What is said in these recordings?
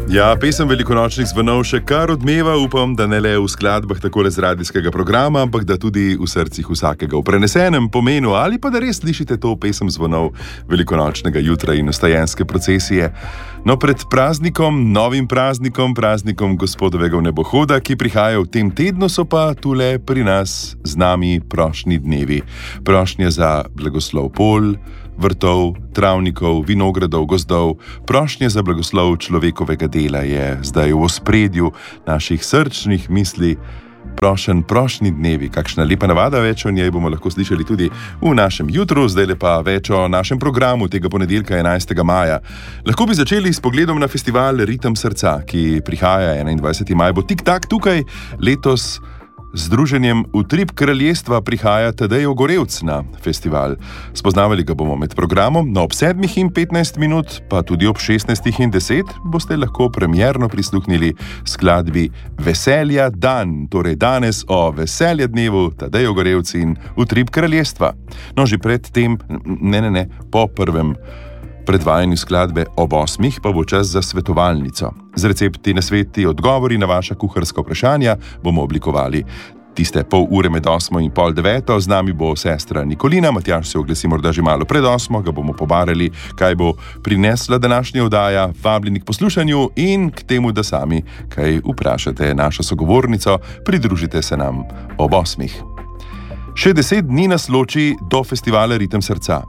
Ja, pesem velikonočnih zvonov še kar odmeva, upam, da ne le v skladbah takole z radijskega programa, ampak da tudi v srcih vsakega v prenesenem pomenu, ali pa da res slišite to pesem zvonov velikonočnega jutra in vstajenske procesije. No, pred praznikom, novim praznikom, praznikom gospodovega vnebohoda, ki prihaja v tem tednu, so pa tule pri nas z nami prošnji dnevi. Prošnje za blagoslov polj, vrtov, travnikov, vinogradov, gozdov, prošnje za blagoslov človekovega dela je zdaj v ospredju naših srčnih misli. Prošnji dnevi, kakšna lepa navada, več o njej bomo lahko slišali tudi v našem jutru, zdaj pa več o našem programu tega ponedeljka 11. maja. Lahko bi začeli s pogledom na festival Ritem srca, ki prihaja 21. maj, bo tik-tak tukaj letos. Združenjem Utrip kraljestva prihaja Tadej Ogorevc na festival. Spoznavali ga bomo med programom, no ob 7:15, pa tudi ob 16:10 boste lahko premierno prisluhnili skladbi Veselja dan, torej danes o Veselja dnevu Tadej Ogorevc in Utrip kraljestva. No, že pred tem, po prvem predvajanju skladbe ob 8 pa bo čas za svetovalnico. Z recepti, nasveti, odgovori na vaša kuharska vprašanja bomo oblikovali tiste pol ure med 8 in pol 9. Z nami bo sestra Nikolina, Matjaž se oglasi morda že malo pred 8, ga bomo pobarali, kaj bo prinesla današnja oddaja, vabljeni k poslušanju in k temu, da sami kaj vprašate našo sogovornico, pridružite se nam ob 8. Še 10 dni nas loči do festivala Ritem srca.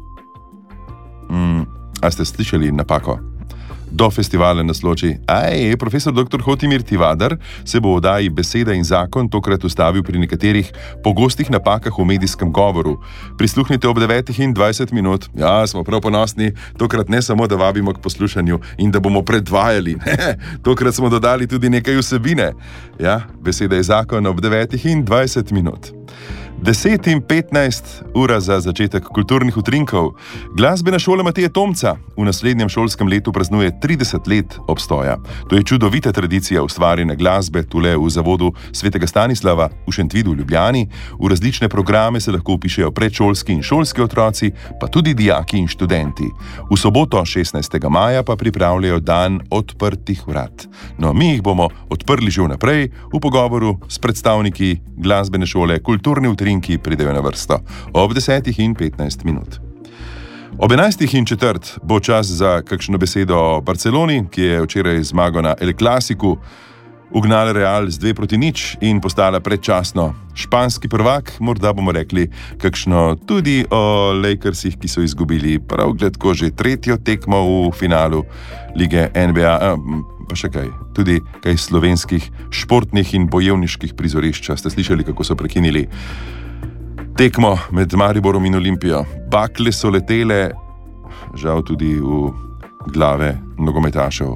A ste slišali napako? Do festivala nas loči. Profesor dr. Hotimir Tivadar se bo v oddaji Beseda in zakon tokrat ustavil pri nekaterih pogostih napakah v medijskem govoru. Prisluhnite ob 9:20. Ja, smo prav ponosni, tokrat ne samo, da vabimo k poslušanju in da bomo predvajali. Tokrat smo dodali tudi nekaj vsebine. Ja, Beseda in zakon ob 9:20. 10:15 ura za začetek kulturnih utrinkov. Glasbena šola Mateje Tomca v naslednjem šolskem letu praznuje 30 let obstoja. To je čudovita tradicija ustvarjene glasbe tule v zavodu Svetega Stanislava v Šentvidu v Ljubljani. V različne programe se lahko vpišejo predšolski in šolski otroci, pa tudi dijaki in študenti. V soboto 16. maja pa pripravljajo dan odprtih vrat. No, mi jih bomo odprli že vnaprej v pogovoru s predstavniki glasbene šole Kulturni utrinki pridejo na vrsto ob 10:15. Ob 11:15 bo čas za kakšno besedo o Barceloni, ki je včeraj zmagal na El Clasicu, ugnala Real z 2:0 in postala predčasno španski prvak. Morda bomo rekli kakšno tudi o Lakersih, ki so izgubili prav gledko že tretjo tekmo v finalu lige NBA, pa še kaj, tudi kaj slovenskih športnih in bojevniških prizorišč. Ste slišali, kako so prekinili tekmo med Mariborom in Olimpijo? Bakle so letele, žal tudi v glave nogometašev.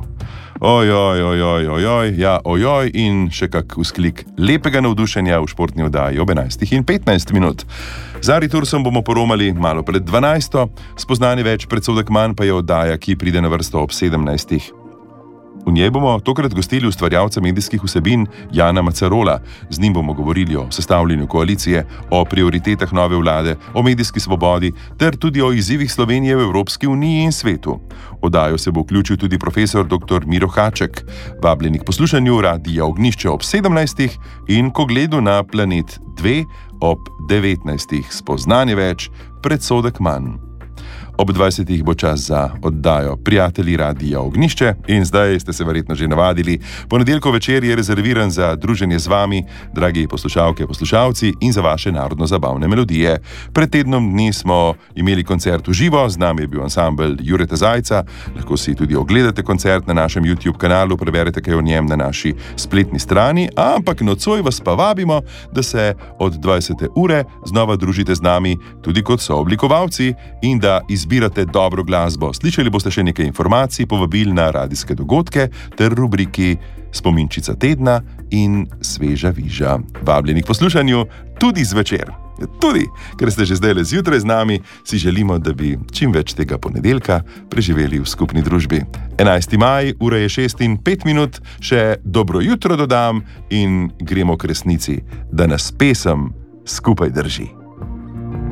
Ojoj in še kak vzklik lepega navdušenja v športni oddaji ob 11:15. Za Ritursom bomo poromali malo pred 12. Spoznanje več, predsodek manj pa je oddaja, ki pride na vrsto ob 17. V njej bomo tokrat gostili ustvarjalca medijskih vsebin Jana Macarola. Z njim bomo govorili o sestavljanju koalicije, o prioritetah nove vlade, o medijski svobodi ter tudi o izzivih Slovenije v Evropski uniji in svetu. Oddajo se bo vključil tudi profesor dr. Miro Haček. Vabljeni k poslušanju Radia Ognjišče ob 17. in k ogledu na Planet 2 ob 19. Spoznanje več, predsodek manj. Ob 20. bo čas za oddajo Prijatelji Radia Ognjišče in zdaj ste se verjetno že navadili. Ponedeljkov večer je rezerviran za druženje z vami, dragi poslušalke, poslušalci, in za vaše narodno-zabavne melodije. Pred tednom dni smo imeli koncert v živo, z nami je bil ansambel Jureta Zajca. Lahko si tudi ogledate koncert na našem YouTube kanalu, preberete kaj o njem na naši spletni strani, ampak nocoj vas pa vabimo, da se od 20. ure znova družite z nami tudi kot sooblikovalci in da izbirate dobro glasbo. Slišali boste še nekaj informacij, povabil na radijske dogodke ter rubriki Spominčica tedna in Sveža viža. Vabljeni k poslušanju tudi zvečer. Tudi, ker ste že zdaj zjutraj z nami, si želimo, da bi čim več tega ponedeljka preživeli v skupni družbi. 11. maj, ura je 6:05, še dobro jutro dodam in gremo k resnici, da nas pesem skupaj drži.